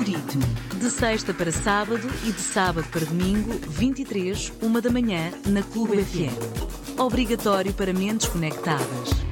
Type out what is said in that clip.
Algoritmo. De sexta para sábado e de sábado para domingo, 23, 1 da manhã, na Clube FM. Obrigatório para mentes conectadas.